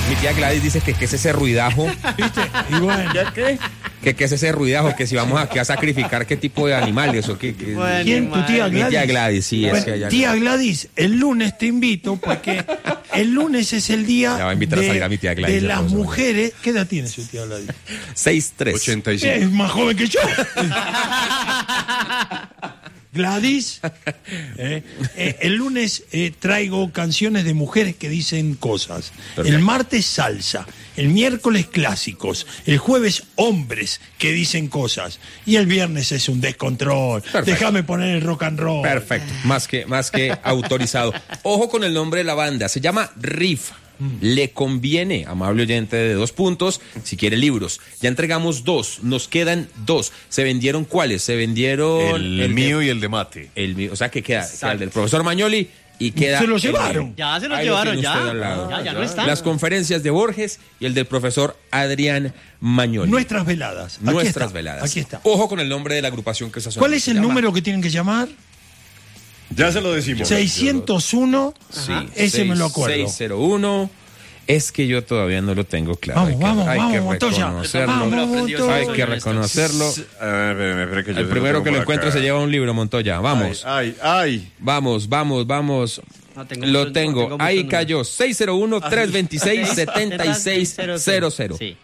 Mi tía Gladys dice que qué es ese ruidajo. ¿Viste? Y bueno, ¿Qué? ¿Qué es ese ruidajo? Que si vamos aquí a sacrificar qué tipo de animales o qué. ¿quién? ¿Tu tía Mi Gladys? tía Gladys, sí, Bueno, es que allá. tía Gladys, el lunes te invito porque el lunes es el día La va a invitar a salir a mi tía Gladys, de la las cosa, mujeres. ¿Qué edad tiene su tía Gladys? 6'3". 85. Es más joven que yo. Gladys, el lunes traigo canciones de mujeres que dicen cosas. Perfecto. El martes salsa, el miércoles clásicos, el jueves hombres que dicen cosas y el viernes es un descontrol. Perfecto. Déjame poner el rock and roll. Perfecto, más que autorizado. Ojo con el nombre de la banda, se llama Riff. Le conviene, amable oyente de 2 puntos, si quiere libros. Ya entregamos 2, nos quedan 2. ¿Se vendieron cuáles? Se vendieron El mío y el de Mate. el mío, o sea que queda el del profesor Mañoli y queda Se lo el llevaron. mío. Ya se lo Ahí llevaron, tiene ya. usted al lado. Ya no está. Las conferencias de Borges y el del profesor Adrián Mañoli. Nuestras veladas. Aquí Nuestras está, veladas. Aquí está. Ojo con el nombre de la agrupación que está sonando. ¿Cuál es Se el llama- número que tienen que llamar? Ya se lo decimos. 601. Sí, Ese me lo acuerdo. 601. Es que yo todavía no lo tengo claro. Vamos, hay que Montoya. reconocerlo. Vamos, Hay que reconocerlo. Espera, que yo El primero que lo encuentre se lleva un libro, Montoya. Vamos. Ay. Vamos. No tengo Lo mucho- no tengo. tengo Ahí mucho cayó. 601-326-7600. Sí.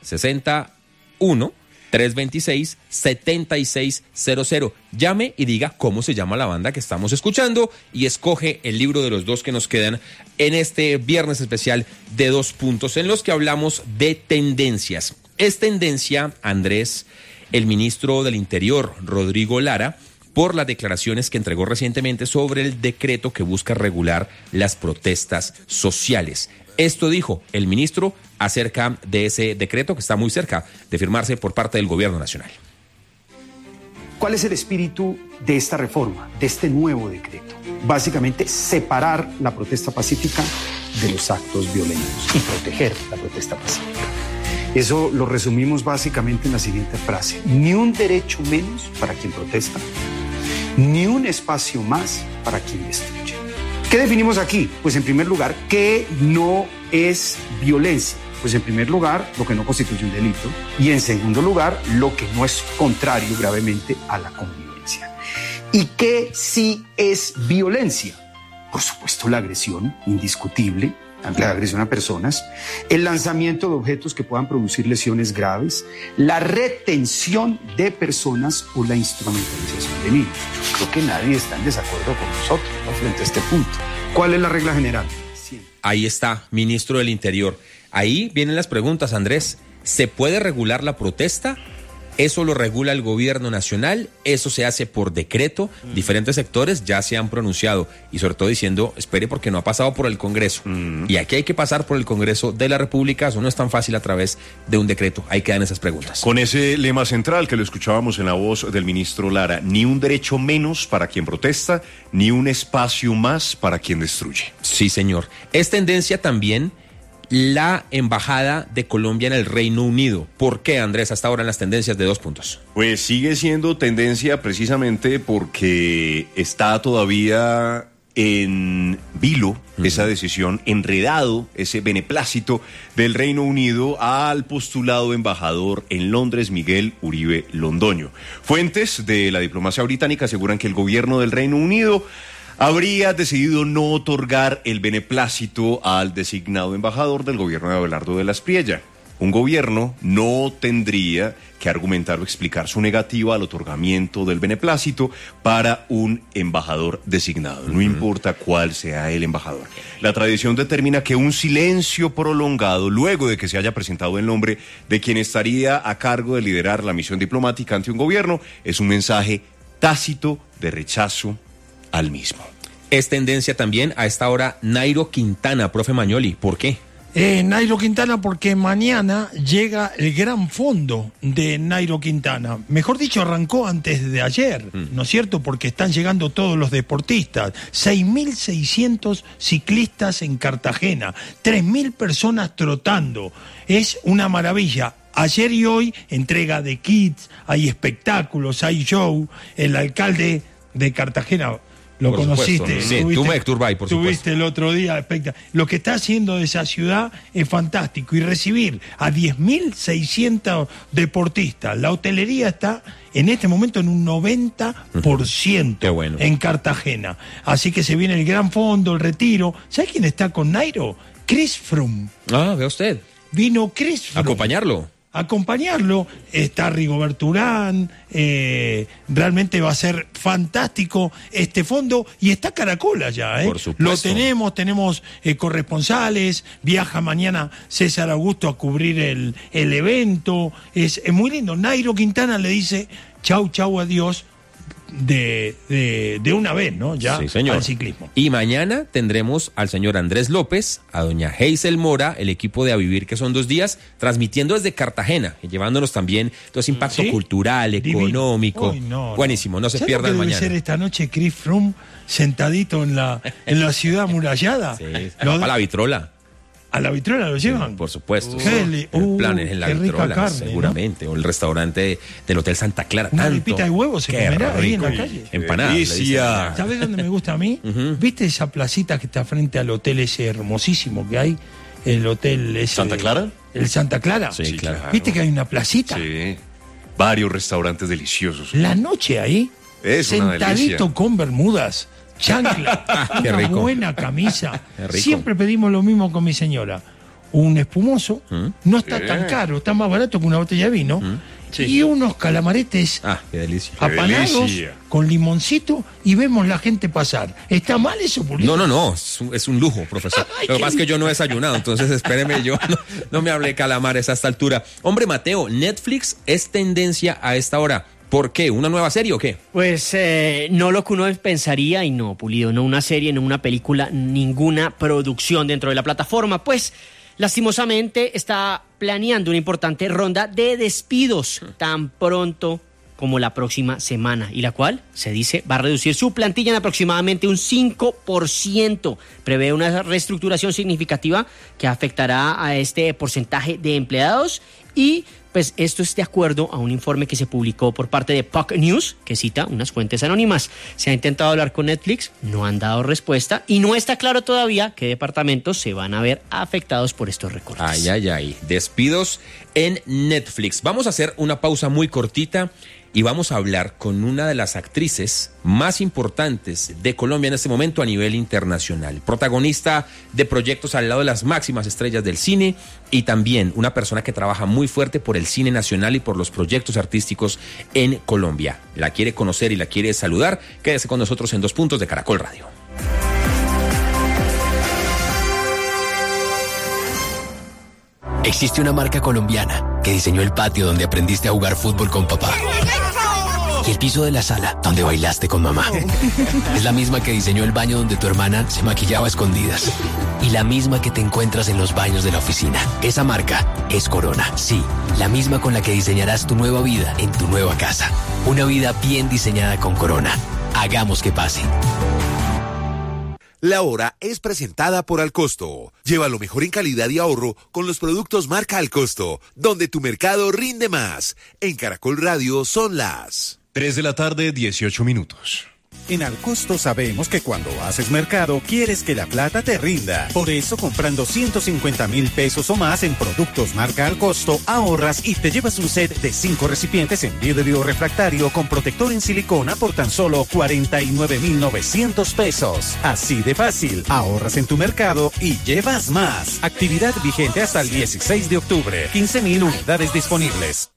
61-326-7600. Llame y diga cómo se llama la banda que estamos escuchando y escoge el libro de los 2 que nos quedan en este viernes especial de 2 puntos en los que hablamos de tendencias. Es tendencia, Andrés, el ministro del Interior, Rodrigo Lara, por las declaraciones que entregó recientemente sobre el decreto que busca regular las protestas sociales. Esto dijo el ministro acerca de ese decreto que está muy cerca de firmarse por parte del gobierno nacional. ¿Cuál es el espíritu de esta reforma, de este nuevo decreto? Básicamente, separar la protesta pacífica de los actos violentos y proteger la protesta pacífica. Eso lo resumimos básicamente en la siguiente frase: ni un derecho menos para quien protesta, ni un espacio más para quien destruye. ¿Qué definimos aquí? Pues en primer lugar, ¿qué no es violencia? Pues en primer lugar, lo que no constituye un delito, y en segundo lugar, lo que no es contrario gravemente a la convivencia. ¿Y qué sí es violencia? Por supuesto, la agresión indiscutible, la agresión a personas, el lanzamiento de objetos que puedan producir lesiones graves, la retención de personas o la instrumentalización de niños. Yo creo que nadie está en desacuerdo con nosotros, ¿no?, frente a este punto. ¿Cuál es la regla general? Siempre. Ahí está, ministro del Interior. Ahí vienen las preguntas, Andrés. ¿Se puede regular la protesta? ¿Eso lo regula el gobierno nacional? ¿Eso se hace por decreto? Diferentes sectores ya se han pronunciado y sobre todo diciendo, espere porque no ha pasado por el Congreso. Y aquí hay que pasar por el Congreso de la República. Eso no es tan fácil a través de un decreto. Ahí quedan esas preguntas. Con ese lema central que lo escuchábamos en la voz del ministro Lara: ni un derecho menos para quien protesta, ni un espacio más para quien destruye. Sí, señor. Es tendencia también la embajada de Colombia en el Reino Unido. ¿Por qué, Andrés, hasta ahora en las tendencias de 2 puntos? Pues sigue siendo tendencia precisamente porque está todavía en vilo esa decisión, enredado ese beneplácito del Reino Unido al postulado embajador en Londres, Miguel Uribe Londoño. Fuentes de la diplomacia británica aseguran que el gobierno del Reino Unido habría decidido no otorgar el beneplácito al designado embajador del gobierno de Abelardo de la Espriella. Un gobierno no tendría que argumentar o explicar su negativa al otorgamiento del beneplácito para un embajador designado, no importa cuál sea el embajador. La tradición determina que un silencio prolongado, luego de que se haya presentado el nombre de quien estaría a cargo de liderar la misión diplomática ante un gobierno, es un mensaje tácito de rechazo al mismo. Es tendencia también a esta hora Nairo Quintana, profe Mañoli. ¿Por qué? Nairo Quintana, porque mañana llega el gran fondo de Nairo Quintana. Mejor dicho, arrancó antes de ayer, ¿no es cierto? Porque están llegando todos los deportistas. 6.600 ciclistas en Cartagena, 3.000 personas trotando. Es una maravilla. Ayer y hoy, entrega de kits, hay espectáculos, hay show. El alcalde de Cartagena, Lo Por conociste. supuesto. Sí, Tumek Turbay, por supuesto. Tuviste el otro día, espectacular. Lo que está haciendo de esa ciudad es fantástico. Y recibir a 10.600 deportistas. La hotelería está en este momento en un 90% Qué bueno. en Cartagena. Así que se viene el gran fondo, el retiro. ¿Sabe quién está con Nairo? Chris Froome. Ah, vea usted. Vino Chris Froome. Acompañarlo, está Rigoberto Urán, realmente va a ser fantástico este fondo, y está Caracol allá, Por supuesto. Lo tenemos corresponsales, viaja mañana César Augusto a cubrir el evento, es muy lindo. Nairo Quintana le dice chau, adiós, de una vez, ¿no? Ya, sí, señor. Al ciclismo. Y mañana tendremos al señor Andrés López, a doña Hazel Mora, el equipo de A Vivir, que son 2 días, transmitiendo desde Cartagena, y llevándonos también todo ese impacto ¿Sí? cultural, económico. Uy, no, buenísimo, no se ¿Sabes pierdan lo que mañana. debe ser esta noche Chris Froome sentadito en la ciudad amurallada? Sí, Lo de- a la vitrola. ¿A la vitrola lo llevan? Por supuesto. Qué El plan es en la qué rica vitrola, carne, seguramente. O el restaurante del Hotel Santa Clara. Una tanto. pipita de huevo se Qué comerá ahí en la rico. calle. Empanadas. le dicen Delicia. allá. ¿Sabes dónde me gusta a mí? ¿Viste esa placita que está frente al hotel ese hermosísimo que hay? El hotel ese. ¿Santa Clara? El Santa Clara. Sí, claro. ¿Viste que hay una placita? Sí. Varios restaurantes deliciosos. La noche ahí, Es una sentadito delicia. con bermudas, chancla, Qué una rico. buena camisa. Qué rico. Siempre pedimos lo mismo con mi señora. Un espumoso, no está tan caro, está más barato que una botella de vino. Y unos calamaretes Ah, qué delicia. apanados delicia. con limoncito, y vemos la gente pasar. ¿Está mal eso, Pulito? No, es un lujo, profesor. Ay, Lo que qué pasa es que yo no he desayunado, entonces espéreme, yo no me hablé calamares a esta altura. Hombre, Mateo, Netflix es tendencia a esta hora. ¿Por qué? ¿Una nueva serie o qué? Pues no lo que uno pensaría, y no, Pulido, no una serie, no una película, ninguna producción dentro de la plataforma, pues lastimosamente está planeando una importante ronda de despidos tan pronto como la próxima semana, y la cual, se dice, va a reducir su plantilla en aproximadamente un 5%. Prevé una reestructuración significativa que afectará a este porcentaje de empleados, y pues esto es de acuerdo a un informe que se publicó por parte de Puck News, que cita unas fuentes anónimas. Se ha intentado hablar con Netflix, no han dado respuesta, y no está claro todavía qué departamentos se van a ver afectados por estos recortes. Ay. Despidos en Netflix. Vamos a hacer una pausa muy cortita y vamos a hablar con una de las actrices más importantes de Colombia en este momento a nivel internacional. Protagonista de proyectos al lado de las máximas estrellas del cine, y también una persona que trabaja muy fuerte por el cine nacional y por los proyectos artísticos en Colombia. La quiere conocer y la quiere saludar. Quédese con nosotros en 2 Puntos de Caracol Radio. Existe una marca colombiana que diseñó el patio donde aprendiste a jugar fútbol con papá. Y el piso de la sala donde bailaste con mamá. Es la misma que diseñó el baño donde tu hermana se maquillaba a escondidas. Y la misma que te encuentras en los baños de la oficina. Esa marca es Corona. Sí, la misma con la que diseñarás tu nueva vida en tu nueva casa. Una vida bien diseñada con Corona. Hagamos que pase. La hora es presentada por Alcosto. Lleva lo mejor en calidad y ahorro con los productos marca Alcosto, donde tu mercado rinde más. En Caracol Radio son las 3 de la tarde, 18 minutos. En Alcosto sabemos que cuando haces mercado quieres que la plata te rinda. Por eso, comprando 150.000 pesos o más en productos marca Alcosto, ahorras y te llevas un set de 5 recipientes en vidrio refractario con protector en silicona por tan solo 49.900 pesos. Así de fácil, ahorras en tu mercado y llevas más. Actividad vigente hasta el 16 de octubre. 15.000 unidades disponibles.